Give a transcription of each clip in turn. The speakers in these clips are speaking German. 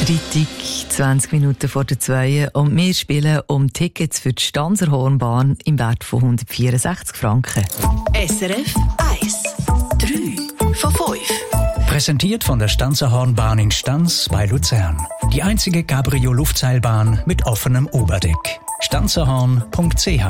Freitag, 20 Minuten vor der 2 und wir spielen um Tickets für die Stanzer Hornbahn im Wert von 164 Franken. SRF 1. 3 von 5. Präsentiert von der Stanzer Hornbahn in Stans bei Luzern. Die einzige Cabrio-Luftseilbahn mit offenem Oberdeck. stanzerhorn.ch.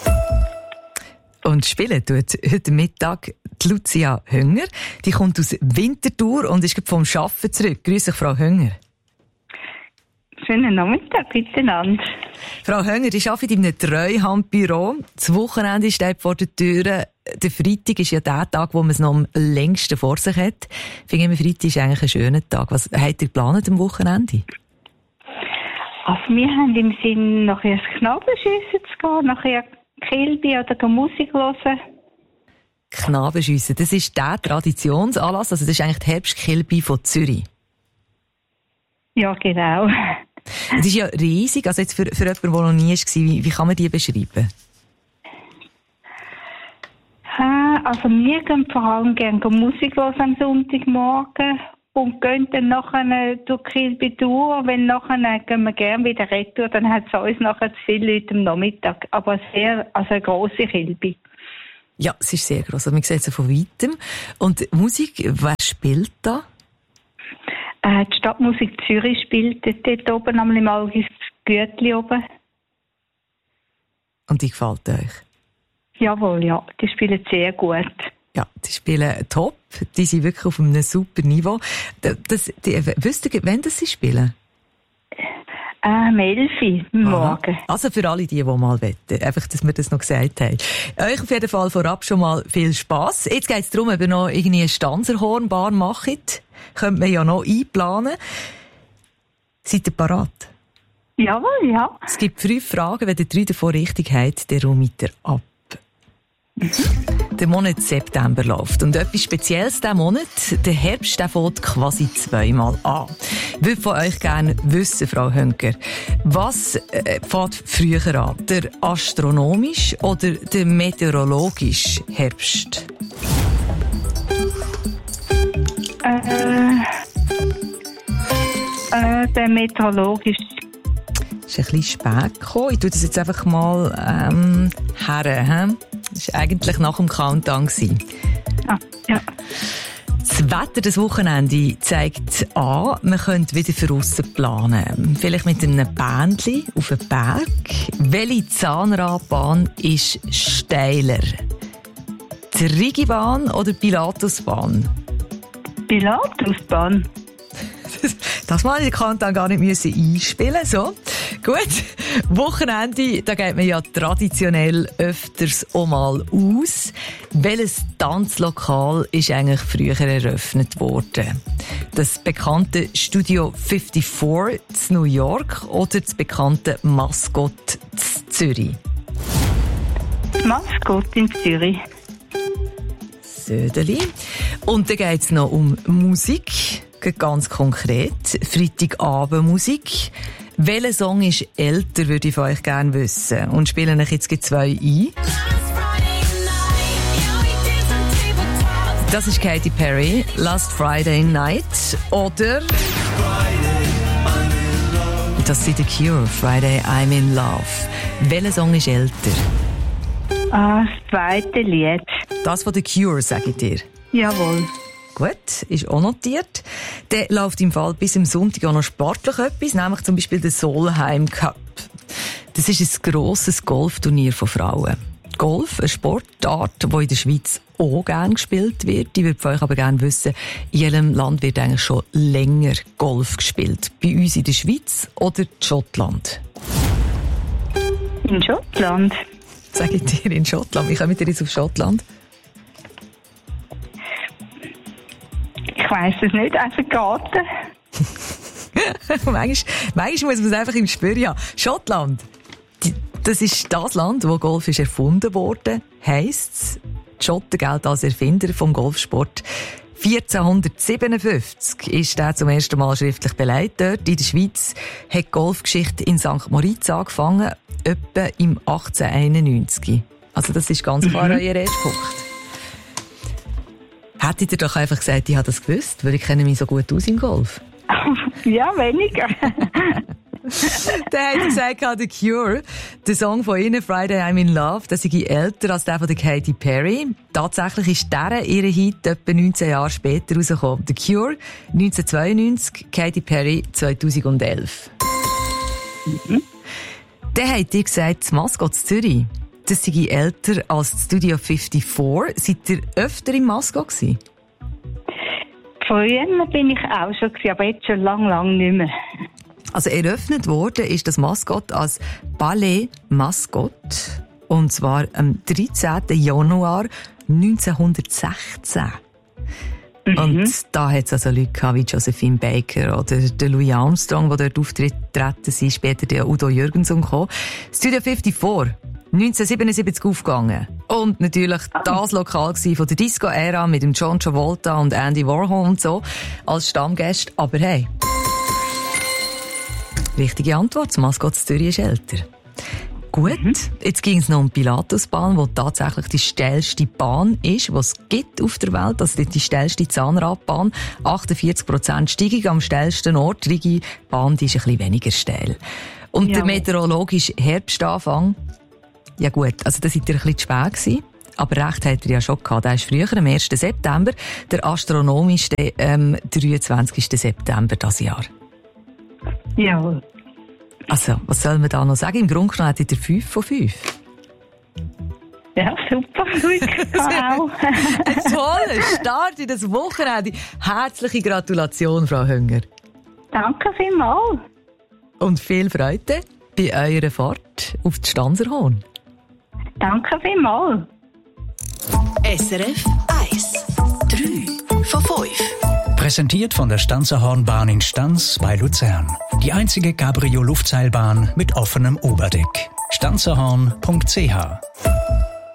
Und spielen tut heute Mittag die Lucia Hönger. Die kommt aus Winterthur und ist vom Arbeiten zurück. Grüß dich, Frau Hönger. Schönen Nachmittag miteinander. Frau Hönger, ich arbeite in einem Treuhandbüro. Das Wochenende steht vor der Tür. Der Freitag ist ja der Tag, wo man es noch am längsten vor sich hat. Ich finde immer, Freitag ist eigentlich ein schöner Tag. Was habt ihr geplant am Wochenende? Also wir haben im Sinn, nachher ins Knabenschiessen zu gehen, nachher Kilby oder Musik hören. Knabenschiessen, das ist der Traditionsanlass, also das ist eigentlich die Herbstkilby von Zürich. Ja, genau. Es ist ja riesig, also jetzt für jemanden, der noch nie war, wie kann man die beschreiben? Also wir gehen vor allem gerne Musik hören am Sonntagmorgen und gehen dann nachher durch Kilby durch. Wenn nachher gehen wir gerne wieder retour, dann hat es uns nachher zu viele Leute am Nachmittag. Aber eine grosse Kilby. Ja, es ist sehr gross. Man sieht es von weitem. Und Musik, wer spielt da? Die Stadtmusik Zürich spielt dort oben, am Malgis Gütli oben. Und die gefällt euch? Jawohl, ja. Die spielen sehr gut. Ja, die spielen top. Die sind wirklich auf einem super Niveau. Wisst ihr, wann sie spielen? Um 11 Uhr morgen. Also für alle die mal wetten. Einfach, dass wir das noch gesagt haben. Euch auf jeden Fall vorab schon mal viel Spass. Jetzt geht es darum, ob ihr noch irgendwie eine Stanzerhornbahn macht. Könnt man ja noch einplanen. Seid ihr parat? Jawohl, ja. Es gibt 5 Fragen. Wenn ihr 3 davon richtig habt, dann räumt ihr ab. Der Monat September läuft. Und etwas Spezielles diesen Monat, der Herbst, der fängt quasi 2-mal an. Ich würde von euch gerne wissen, Frau Hönger, was fängt früher an? Der astronomische oder der meteorologische Herbst? Der meteorologische. Das ist ein bisschen spät gekommen. Ich tue das jetzt einfach mal her. Das war eigentlich nach dem Countdown. Ja. Das Wetter des Wochenende zeigt an, man könnte wieder für aussen planen. Vielleicht mit einem Bändchen auf einen Berg. Welche Zahnradbahn ist steiler? Die Rigibahn oder die Pilatusbahn? Pilatusbahn. Das mal in den Countdown gar nicht einspielen. So. Gut. Wochenende, da geht man ja traditionell öfters auch mal aus. Welches Tanzlokal ist eigentlich früher eröffnet worden? Das bekannte Studio 54 in New York oder das bekannte Mascot in Zürich? Das Mascot in Zürich. Södeli. Und dann geht es noch um Musik. Ganz konkret. Freitagabendmusik. Welcher Song ist älter, würde ich von euch gerne wissen. Und spielen euch jetzt 2 ein. Das ist Katy Perry, Last Friday Night. Oder das ist The Cure, Friday I'm in Love. Welcher Song ist älter? Das zweite Lied. Das von The Cure, sage ich dir. Jawohl. Gut, ist auch notiert. Der läuft im Fall bis am Sonntag auch noch sportlich etwas, nämlich zum Beispiel der Solheim Cup. Das ist ein grosses Golfturnier von Frauen. Golf, eine Sportart, die in der Schweiz auch gerne gespielt wird. Ich würde von euch aber gerne wissen, in jedem Land wird eigentlich schon länger Golf gespielt. Bei uns in der Schweiz oder in Schottland? In Schottland. Sag ich dir, in Schottland. Wie kommt ihr jetzt auf Schottland? Ich weiss es nicht, einfach geraten. manchmal muss man es einfach im Spüren haben. Schottland, das ist das Land, wo Golf ist erfunden wurde, heisst's. Die Schotten gelten als Erfinder vom Golfsport. 1457 ist der zum ersten Mal schriftlich belegt. Dort in der Schweiz hat die Golfgeschichte in St. Moritz angefangen, etwa im 1891. Also das ist ganz klar euer erster Punkt. Hättet ihr doch einfach gesagt, ich habe das gewusst, weil ich kenne mich so gut aus im Golf? Ja, weniger. Der hat gesagt, The Cure, der Song von ihnen, Friday I'm in Love, das sei älter als der von der Katy Perry. Tatsächlich ist ihre Hit etwa 19 Jahre später rausgekommen. The Cure 1992, Katy Perry 2011. Der hat dir gesagt, das Maskott in Zürich, das sei älter als das Studio 54. Seid ihr öfter im Maskott gewesen? Früher bin ich auch schon gewesen, aber jetzt schon lang nicht mehr. Also eröffnet worden ist das Maskott als Ballet Maskott. Und zwar am 13. Januar 1916. Und da hat es also Leute gehabt wie Josephine Baker oder der Louis Armstrong, die dort auftreten sind, später der Udo Jürgensen gekommen. Studio 54, 1977 aufgegangen. Und natürlich das Lokal von der Disco-Ära mit dem John Travolta und Andy Warhol und so als Stammgäste. Aber hey, richtige Antwort, das Maskott in Zürich ist älter. Gut, jetzt ging es noch um die Pilatusbahn, die tatsächlich die steilste Bahn ist, die es gibt auf der Welt. Also die steilste Zahnradbahn. 48% Steigung am steilsten Ort. Die Bahn die ist ein bisschen weniger steil. Und der meteorologische Herbstanfang, ja gut, also da seid ihr ein bisschen zu spät gewesen. Aber recht hat er ja schon gehabt. Der ist früher, am 1. September, der astronomische 23. September dieses Jahr. Ja. Also, was soll man da noch sagen? Im Grunde genommen hat er 5 von 5. Ja, super. Wow. Ein toller Start in das Wochenende. Herzliche Gratulation, Frau Hünger. Danke vielmals. Und viel Freude bei eurer Fahrt auf die Stanserhorn. Danke vielmals. SRF 1. 3 von 5. Präsentiert von der Stanserhornbahn in Stans bei Luzern. Die einzige Cabrio-Luftseilbahn mit offenem Oberdeck. stanserhorn.ch